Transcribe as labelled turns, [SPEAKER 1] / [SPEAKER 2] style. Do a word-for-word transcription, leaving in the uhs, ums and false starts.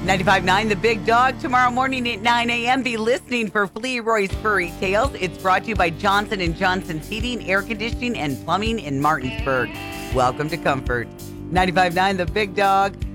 [SPEAKER 1] ninety-five point nine The Big Dog. Tomorrow morning at nine a.m. Be listening for Flearoy's Furry Tales. It's brought to you by Johnson and Johnson's Heating, Air Conditioning, and Plumbing in Martinsburg. Welcome to comfort. ninety-five point nine The Big Dog.